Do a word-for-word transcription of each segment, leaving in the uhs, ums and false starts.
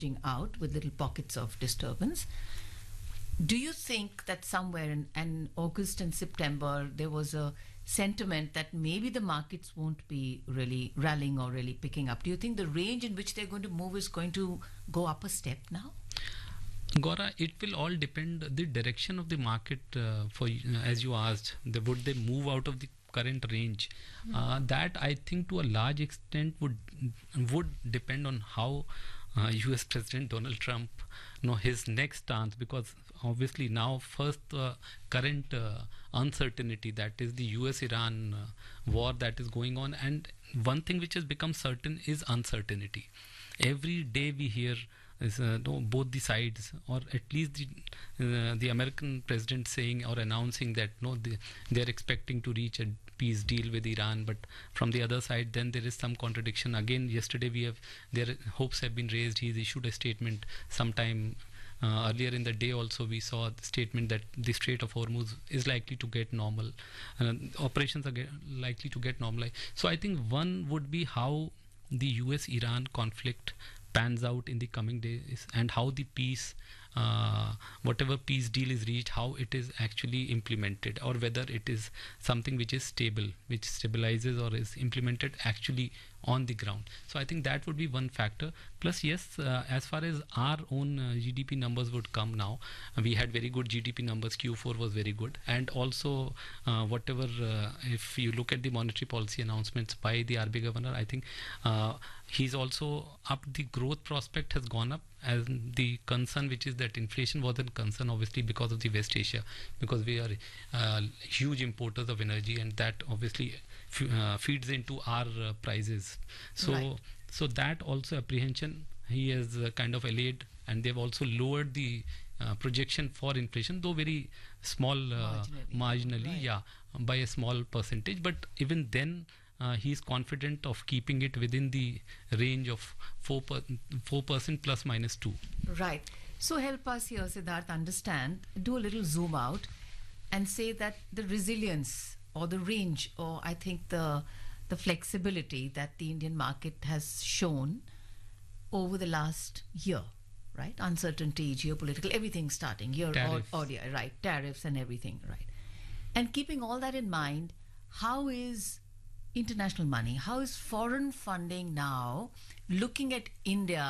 out with little pockets of disturbance. Do you think that somewhere in, in August and September there was a sentiment that maybe the markets won't be really rallying or really picking up? Do you think the range in which they're going to move is going to go up a step now? Gora, it will all depend the direction of the market uh, for uh, as you asked. The, would they move out of the current range? Mm. Uh, that I think to a large extent would would depend on how uh, U S President Donald Trump, you know, his next stance, because obviously now first uh, current uh, uncertainty, that is the U S Iran uh, war that is going on, and one thing which has become certain is uncertainty. Every day we hear is uh, no, both the sides, or at least the uh, the American president saying or announcing that no, they, they are expecting to reach a peace deal with Iran, but from the other side then there is some contradiction. Again, yesterday we have their hopes have been raised. He's issued a statement sometime uh, earlier in the day. Also we saw the statement that the Strait of Hormuz is likely to get normal, uh, operations are get, likely to get normalized. So I think one would be how the U S Iran conflict pans out in the coming days, and how the peace, uh, whatever peace deal is reached, how it is actually implemented, or whether it is something which is stable, which stabilizes or is implemented actually on the ground. So I think that would be one factor. Plus, yes, uh, as far as our own uh, G D P numbers would come now, uh, we had very good G D P numbers. Q four was very good, and also uh, whatever, uh, if you look at the monetary policy announcements by the R B I governor, I think uh, he's also up the growth prospect has gone up. As the concern, which is that inflation was a concern, obviously because of the West Asia, because we are uh, huge importers of energy, and that obviously f- uh, feeds into our uh, prices. So, right. so that also apprehension he has uh, kind of allayed, and they've also lowered the uh, projection for inflation, though very small, uh, marginally, marginally right. yeah, by a small percentage. But even then, Uh, he is confident of keeping it within the range of four percent plus minus two. Right. So help us here, Siddharth, understand, do a little zoom out and say that the resilience or the range, or I think the the flexibility that the Indian market has shown over the last year, right? Uncertainty, geopolitical, everything starting, year or, or yeah, right, tariffs and everything, right? And keeping all that in mind, how is international money, how is foreign funding now looking at India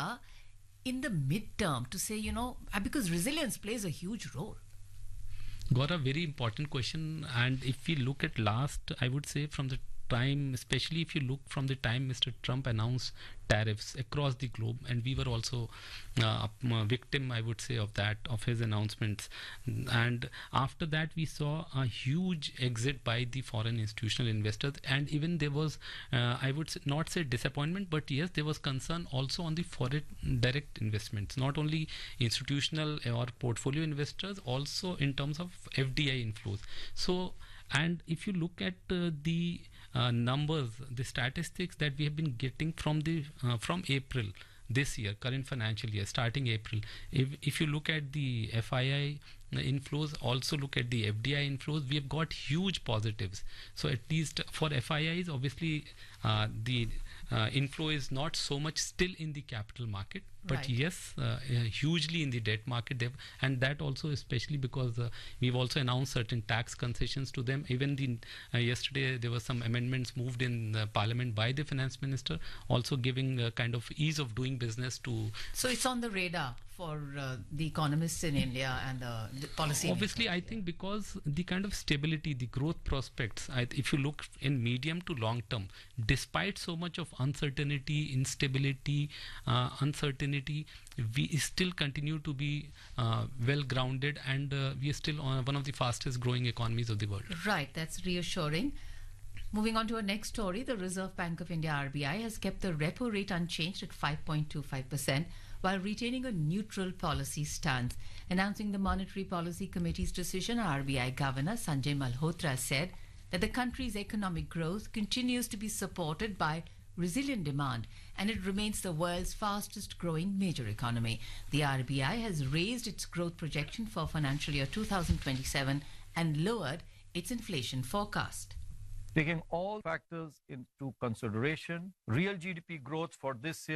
in the midterm to say, you know, because resilience plays a huge role? Got a very important question. And if we look at last, I would say from the time, especially if you look from the time Mister Trump announced tariffs across the globe, and we were also uh, a victim, I would say, of that, of his announcements. And after that, we saw a huge exit by the foreign institutional investors, and even there was, uh, I would say, not say disappointment, but yes, there was concern also on the foreign direct investments, not only institutional or portfolio investors, also in terms of F D I inflows. So, and if you look at uh, the uh, numbers, the statistics that we have been getting from the uh, from April this year, current financial year, starting April, if if you look at the F I I inflows, also look at the F D I inflows, we have got huge positives. So at least for F I Is, obviously uh, the uh, inflow is not so much still in the capital market, but right. yes, uh, hugely in the debt market. They've, and that also especially because uh, we've also announced certain tax concessions to them. Even the uh, yesterday there were some amendments moved in uh, Parliament by the Finance Minister, also giving a kind of ease of doing business to. So it's on the radar for uh, the economists in India and the, the policy. Obviously, I think because the kind of stability, the growth prospects, I, if you look in medium to long term, despite so much of uncertainty, instability, uh, uncertainty, we still continue to be uh, well grounded, and uh, we are still on one of the fastest growing economies of the world. Right, that's reassuring. Moving on to our next story, the Reserve Bank of India, R B I, has kept the repo rate unchanged at five point two five percent while retaining a neutral policy stance. Announcing the Monetary Policy Committee's decision, R B I Governor Sanjay Malhotra said that the country's economic growth continues to be supported by resilient demand, and it remains the world's fastest growing major economy. The R B I has raised its growth projection for financial year two thousand twenty-seven and lowered its inflation forecast. Taking all factors into consideration, real G D P growth for this year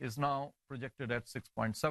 is now projected at six point seven.